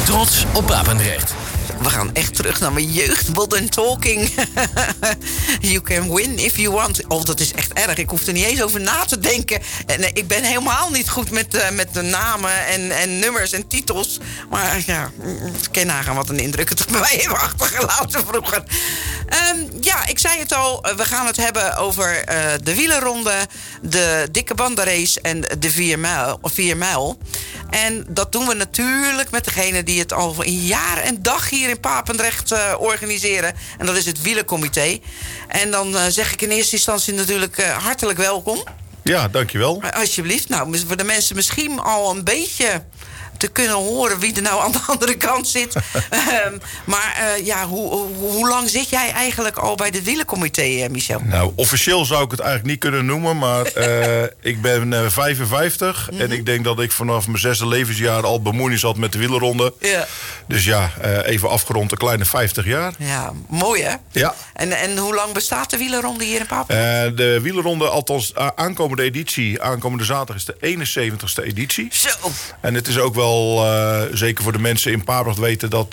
Trots op Papendrecht. We gaan echt terug naar mijn jeugd. Modern talking. You can win if you want. Oh, dat is echt erg. Ik hoef er niet eens over na te denken. En ik ben helemaal niet goed met de namen en nummers en titels. Maar ja, ik kan nagaan wat een indruk het bij mij heeft achtergelaten vroeger. Ja, ik zei het al. We gaan het hebben over de wielerronde, de dikke bandenrace en de 4 mijl. En dat doen we natuurlijk met degene die het al een jaar en dag hier in Papendrecht organiseren. En dat is het wielercomité. En dan zeg ik in eerste instantie natuurlijk hartelijk welkom. Ja, dankjewel. Alsjeblieft. Nou, voor de mensen misschien al een beetje te kunnen horen wie er nou aan de andere kant zit. Maar ja, hoe lang zit jij eigenlijk al bij het wielercomité, Michel? Nou, officieel zou ik het eigenlijk niet kunnen noemen, maar ik ben 55. En ik denk dat ik vanaf mijn 6e levensjaar al bemoeienis had met de wielerronde. Ja. Dus ja, even afgerond een kleine 50 jaar. Ja, mooi hè? Ja. En hoe lang bestaat de wielerronde hier in Papendrecht? De wielerronde, althans aankomende editie, aankomende zaterdag is de 71ste editie. Zo. En het is ook wel, zeker voor de mensen in Papendrecht weten dat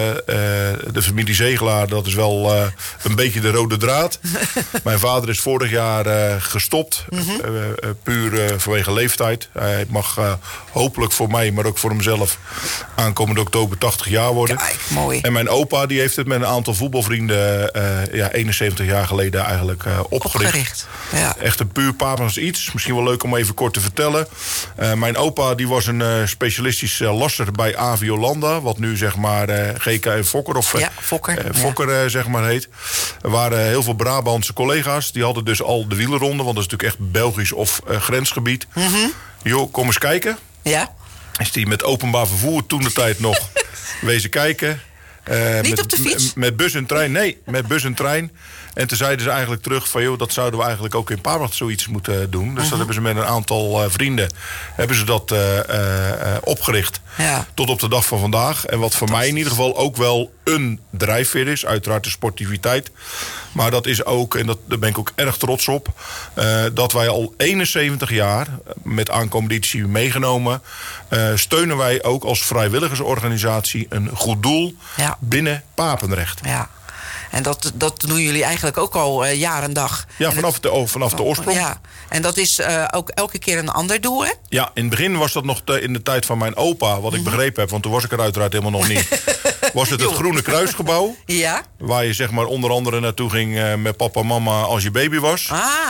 de familie Zegelaar, dat is wel een beetje de rode draad. Mijn vader is vorig jaar gestopt, puur vanwege leeftijd. Hij mag hopelijk voor mij, maar ook voor hemzelf, aankomende oktober 80 jaar worden. Kijk, mooi. En mijn opa die heeft het met een aantal voetbalvrienden 71 jaar geleden eigenlijk opgericht. Ja. Echt een puur Papendrechts iets. Misschien wel leuk om even kort te vertellen. Mijn opa die was een specialistisch lasser bij AV Hollanda, wat nu zeg maar GK en Fokker of Fokker zeg maar heet. Er waren heel veel Brabantse collega's, die hadden dus al de wielerronde, want dat is natuurlijk echt Belgisch of grensgebied. Joh, kom eens kijken. Ja. Is die met openbaar vervoer toen de tijd nog wezen kijken. Niet op de fiets? Met bus en trein. Nee, met bus en trein. En toen zeiden ze eigenlijk terug van, joh, dat zouden we eigenlijk ook in Papendrecht zoiets moeten doen. Dus dat hebben ze met een aantal vrienden hebben ze dat opgericht. Ja. Tot op de dag van vandaag. En wat voor mij in ieder geval ook wel een drijfveer is. Uiteraard de sportiviteit. Maar dat is ook, en daar ben ik ook erg trots op, dat wij al 71 jaar met aankomende editie meegenomen, steunen wij ook als vrijwilligersorganisatie een goed doel binnen Papendrecht. Ja. En dat doen jullie eigenlijk ook al jaar en dag. Ja, vanaf de oorsprong. Ja. En dat is ook elke keer een ander doel, hè? Ja, in het begin was dat nog in de tijd van mijn opa, wat ik begrepen heb, want toen was ik er uiteraard helemaal nog niet. Was het Groene Kruisgebouw. Ja. Waar je zeg maar onder andere naartoe ging met papa en mama als je baby was.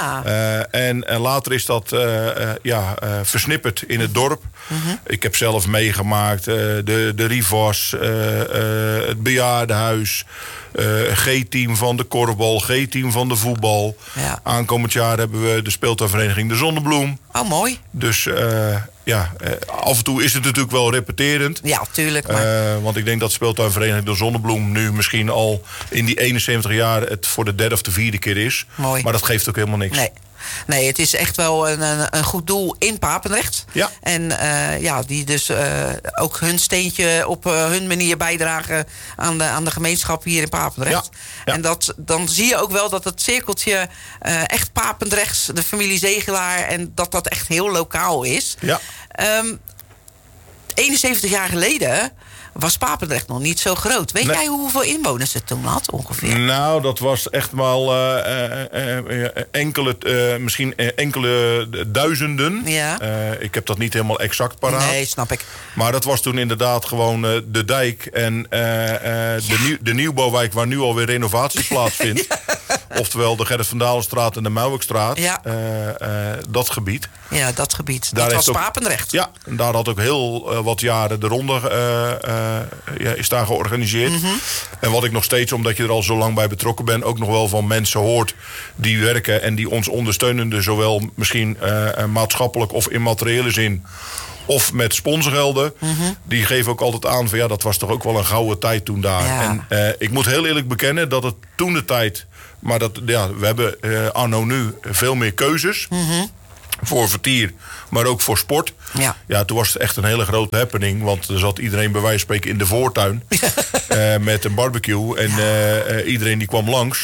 En later is dat versnipperd in het dorp. Ik heb zelf meegemaakt de Rivas, het bejaardenhuis, G-team van de korfbal, G-team van de voetbal. Ja. Aankomend jaar hebben we de speeltuinvereniging De Zonnebloem. Oh, mooi. Dus af en toe is het natuurlijk wel repeterend. Ja, tuurlijk. Maar want ik denk dat speeltuinvereniging De Zonnebloem nu misschien al in die 71 jaar het voor de 3e of de 4e keer is. Mooi. Maar dat geeft ook helemaal niks. Nee, het is echt wel een goed doel in Papendrecht. Ja. En die dus ook hun steentje op hun manier bijdragen aan de gemeenschap hier in Papendrecht. Ja. En dan zie je ook wel dat het cirkeltje echt Papendrechts, de familie Zegelaar, en dat echt heel lokaal is. Ja. 71 jaar geleden was Papendrecht nog niet zo groot. Weet jij hoeveel inwoners het toen had ongeveer? Nou, dat was echt wel misschien enkele duizenden. Ja. Ik heb dat niet helemaal exact paraat. Nee, snap ik. Maar dat was toen inderdaad gewoon de dijk en de nieuwbouwwijk waar nu alweer renovatie plaatsvindt. Ja. Oftewel de Gerrit van Dalenstraat en de Mouwekstraat. Ja. Dat gebied. Ja, dat gebied. Dat was Papendrecht. Ja, en daar had ook heel wat jaren de ronde is daar georganiseerd. En wat ik nog steeds, omdat je er al zo lang bij betrokken bent, ook nog wel van mensen hoort die werken en die ons ondersteunen, zowel misschien maatschappelijk of in materiële zin, of met sponsorgelden. Die geven ook altijd aan van dat was toch ook wel een gouden tijd toen daar. Ja. En ik moet heel eerlijk bekennen dat het toen de tijd, maar we hebben anno nu veel meer keuzes. Voor vertier, maar ook voor sport. Ja, toen was het echt een hele grote happening. Want er zat iedereen bij wijze van spreken in de voortuin. Met een barbecue. En iedereen die kwam langs.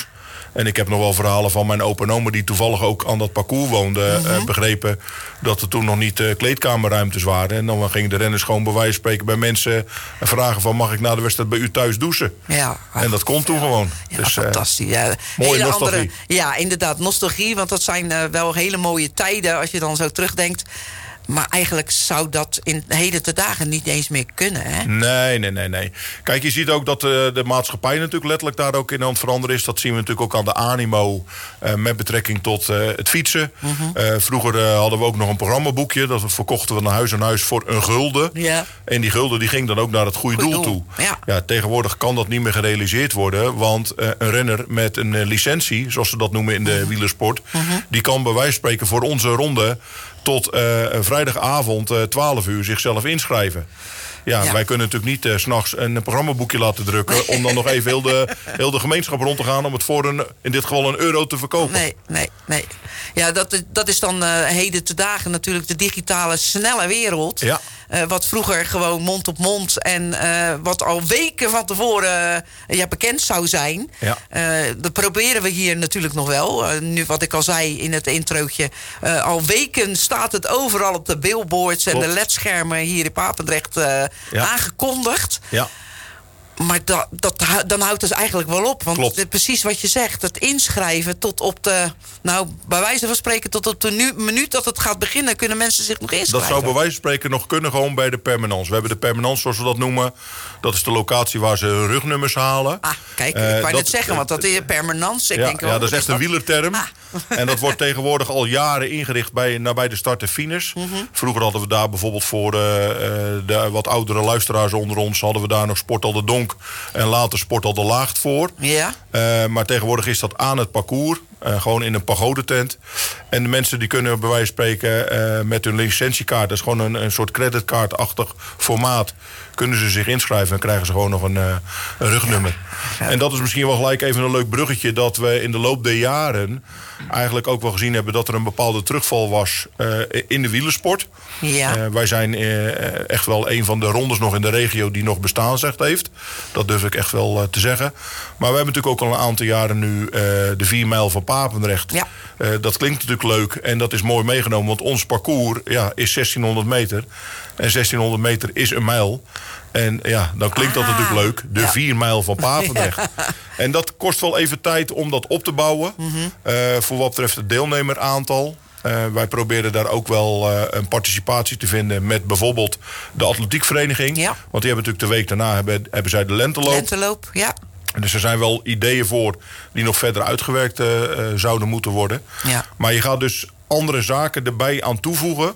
En ik heb nog wel verhalen van mijn opa en oma... die toevallig ook aan dat parcours woonden... begrepen dat er toen nog niet kleedkamerruimtes waren. En dan gingen de renners gewoon bij wijze van spreken bij mensen... vragen van, mag ik na de wedstrijd bij u thuis douchen? Ja, en dat kon toen gewoon. Ja, dus, fantastisch. Ja. Mooie nostalgie. Ja, inderdaad, nostalgie. Want dat zijn wel hele mooie tijden als je dan zo terugdenkt. Maar eigenlijk zou dat in heden te dagen niet eens meer kunnen, hè? Nee. Kijk, je ziet ook dat de maatschappij natuurlijk letterlijk daar ook in aan het veranderen is. Dat zien we natuurlijk ook aan de animo met betrekking tot het fietsen. Vroeger hadden we ook nog een programmaboekje. Dat verkochten we naar huis aan huis voor €1. Ja. En die gulden die ging dan ook naar het goede doel toe. Ja, tegenwoordig kan dat niet meer gerealiseerd worden. Want een renner met een licentie, zoals ze dat noemen in de wielersport... die kan bij wijze van spreken voor onze ronde... tot vrijdagavond 12 uur zichzelf inschrijven. Ja, wij kunnen natuurlijk niet 's nachts een programmaboekje laten drukken... om dan nog even heel de gemeenschap rond te gaan... om het voor in dit geval €1 te verkopen. Nee. Ja, dat is dan heden te dagen natuurlijk de digitale snelle wereld. Ja. Wat vroeger gewoon mond op mond... en wat al weken van tevoren bekend zou zijn. Ja. Dat proberen we hier natuurlijk nog wel. Nu, wat ik al zei in het introotje... al weken staat het overal op de billboards... en de ledschermen hier in Papendrecht aangekondigd. Ja. Maar dan houdt het eigenlijk wel op. Want precies wat je zegt, het inschrijven tot op de... nou, bij wijze van spreken tot op de minuut dat het gaat beginnen... kunnen mensen zich nog inschrijven. Dat zou bij wijze van spreken nog kunnen gewoon bij de permanence. We hebben de permanence, zoals we dat noemen. Dat is de locatie waar ze hun rugnummers halen. Kijk, ik wou net zeggen, want dat is permanence. Dat is echt een wielerterm. En dat wordt tegenwoordig al jaren ingericht nabij de start en finish. Vroeger hadden we daar bijvoorbeeld voor de wat oudere luisteraars onder ons... hadden we daar nog Sportal de Donk en later Sportal de Laagt voor. Ja. Maar tegenwoordig is dat aan het parcours. Gewoon in een pagodetent. En de mensen die kunnen bij wijze van spreken met hun licentiekaart... dat is gewoon een soort creditcard-achtig formaat... kunnen ze zich inschrijven en krijgen ze gewoon nog een rugnummer. Ja. En dat is misschien wel gelijk even een leuk bruggetje... dat we in de loop der jaren eigenlijk ook wel gezien hebben... dat er een bepaalde terugval was in de wielersport. Ja. Wij zijn echt wel een van de rondes nog in de regio... die nog bestaansrecht heeft. Dat durf ik echt wel te zeggen. Maar we hebben natuurlijk ook al een aantal jaren nu... de 4 mijl van Papendrecht. Ja. Dat klinkt natuurlijk leuk en dat is mooi meegenomen... want ons parcours is 1600 meter. En 1600 meter is een mijl. En ja, dan klinkt dat natuurlijk leuk. De 4 mijl van Papendrecht. Ja. En dat kost wel even tijd om dat op te bouwen. Voor wat betreft het deelnemeraantal. Wij proberen daar ook wel een participatie te vinden... met bijvoorbeeld de atletiekvereniging. Ja. Want die hebben natuurlijk de week daarna hebben zij de lenteloop. Lenteloop, ja. Dus er zijn wel ideeën voor die nog verder uitgewerkt zouden moeten worden. Ja. Maar je gaat dus andere zaken erbij aan toevoegen...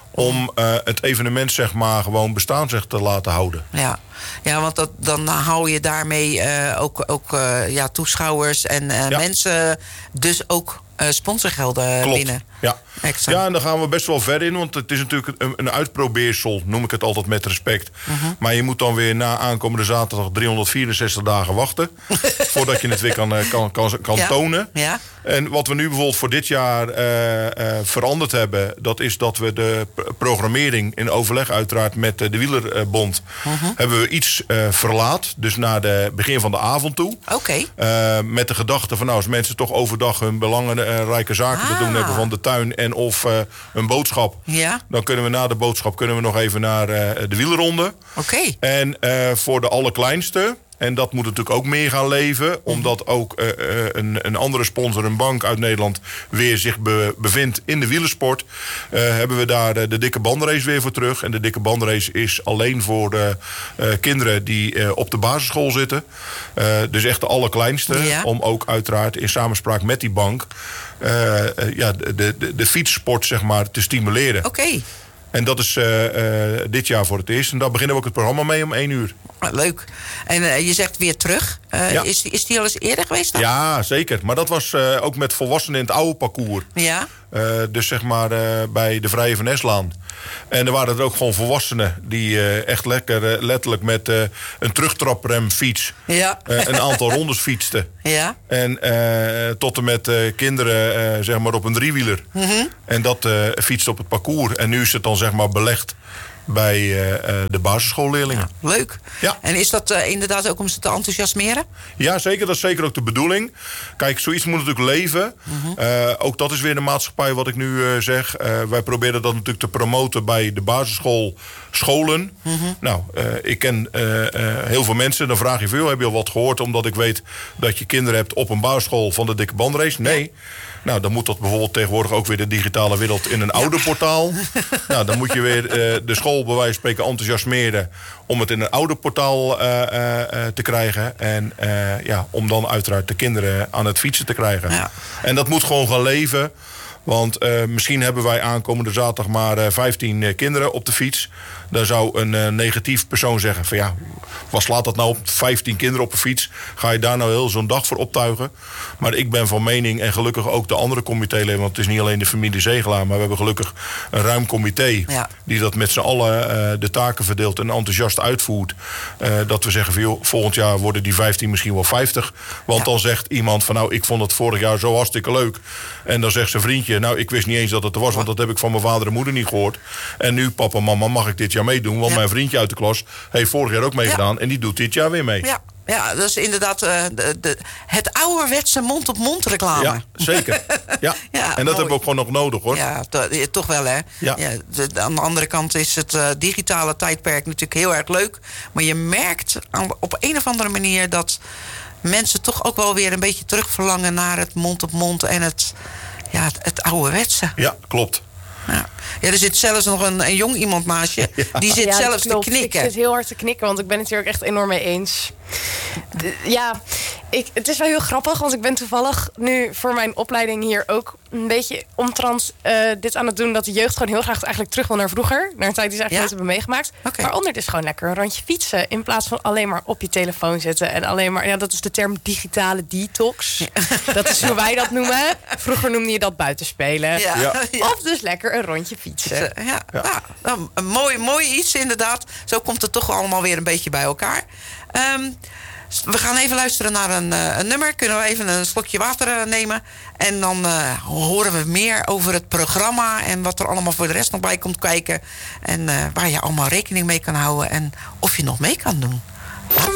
om het evenement zeg maar gewoon bestaansrecht te laten houden. Ja, want dan hou je daarmee ook toeschouwers en mensen dus ook sponsorgelden binnen. Ja. Ja, en daar gaan we best wel ver in. Want het is natuurlijk een uitprobeersel, noem ik het altijd met respect. Maar je moet dan weer na aankomende zaterdag 364 dagen wachten... voordat je het weer kan tonen. Ja. En wat we nu bijvoorbeeld voor dit jaar veranderd hebben... dat is dat we de programmering in overleg uiteraard met de Wielerbond... hebben we iets verlaat. Dus naar het begin van de avond toe. Oké. Met de gedachte van als mensen toch overdag hun belangrijke zaken te doen hebben... van de tuin en of een boodschap... dan kunnen we na de boodschap nog even naar de wielerronde. Oké. En voor de allerkleinste... En dat moet natuurlijk ook meer gaan leven. Omdat ook een andere sponsor, een bank uit Nederland... weer zich bevindt in de wielersport. Hebben we daar de dikke bandenrace weer voor terug. En de dikke bandenrace is alleen voor de kinderen die op de basisschool zitten. Dus echt de allerkleinste. Ja. Om ook uiteraard in samenspraak met die bank... de fietssport zeg maar te stimuleren. Oké. En dat is dit jaar voor het eerst. En daar beginnen we ook het programma mee om 1 uur. Leuk. En je zegt weer terug. Is die al eens eerder geweest dan? Ja, zeker. Maar dat was ook met volwassenen in het oude parcours. Ja. Dus zeg maar bij de Vrije Van Eslaan. En er waren er ook gewoon volwassenen... die echt letterlijk met een terugtrapremfiets... een aantal rondes fietsten. Ja. En tot en met kinderen zeg maar op een driewieler. En dat fietst op het parcours. En nu is het dan zeg maar belegd bij de basisschoolleerlingen. Ja, leuk. Ja. En is dat inderdaad ook om ze te enthousiasmeren? Ja, zeker. Dat is zeker ook de bedoeling. Kijk, zoiets moet natuurlijk leven. Ook dat is weer de maatschappij wat ik nu zeg. Wij proberen dat natuurlijk te promoten bij de basisscholen. Nou, ik ken heel veel mensen. Dan vraag je veel, heb je al wat gehoord? Omdat ik weet dat je kinderen hebt op een basisschool van de dikke bandrace. Nee. Nou, dan moet dat bijvoorbeeld tegenwoordig ook weer de digitale wereld in een ouderportaal. Nou, dan moet je weer de school bij wijze van spreken enthousiasmeren om het in een ouderportaal te krijgen. En om dan uiteraard de kinderen aan het fietsen te krijgen. Ja. En dat moet gewoon gaan leven. Want misschien hebben wij aankomende zaterdag maar 15 kinderen op de fiets. Dan zou een negatief persoon zeggen van ja, wat slaat dat nou op? 15 kinderen op een fiets. Ga je daar nou heel zo'n dag voor optuigen? Maar ik ben van mening, en gelukkig ook de andere comitéleden, want het is niet alleen de familie Zegelaar, maar we hebben gelukkig een ruim comité die dat met z'n allen de taken verdeelt en enthousiast uitvoert. Dat we zeggen van joh, volgend jaar worden die 15 misschien wel 50. Want dan zegt iemand van nou, ik vond het vorig jaar zo hartstikke leuk. En dan zegt zijn vriendje, nou, ik wist niet eens dat het er was, want dat heb ik van mijn vader en moeder niet gehoord. En nu, papa en mama, mag ik dit jaar meedoen, want mijn vriendje uit de klas heeft vorig jaar ook meegedaan en die doet dit jaar weer mee. Ja, dat is inderdaad het ouderwetse mond-op-mond reclame. Ja, zeker. Ja. En dat hebben we ook gewoon nog nodig, hoor. Ja, toch wel, hè. Ja. Aan de andere kant is het digitale tijdperk natuurlijk heel erg leuk. Maar je merkt op een of andere manier dat mensen toch ook wel weer een beetje terugverlangen naar het mond-op-mond en het ouderwetse. Ja, klopt. Ja, er zit zelfs nog een jong iemand naast je. Die zit zelfs te knikken. Ik zit heel hard te knikken, want ik ben het hier ook echt enorm mee eens. Het is wel heel grappig, want ik ben toevallig nu voor mijn opleiding hier ook een beetje omtrent dit aan het doen, dat de jeugd gewoon heel graag eigenlijk terug wil naar vroeger. Naar een tijd die ze eigenlijk nooit hebben meegemaakt. Okay. Waaronder dus gewoon lekker een rondje fietsen, in plaats van alleen maar op je telefoon zitten. En alleen maar, dat is de term digitale detox. Ja. Dat is hoe wij dat noemen. Vroeger noemde je dat buitenspelen. Ja. Of dus lekker een rondje fietsen. Een mooi iets inderdaad. Zo komt het toch allemaal weer een beetje bij elkaar. We gaan even luisteren naar een nummer. Kunnen we even een slokje water nemen. En dan horen we meer over het programma en wat er allemaal voor de rest nog bij komt kijken. En waar je allemaal rekening mee kan houden en of je nog mee kan doen.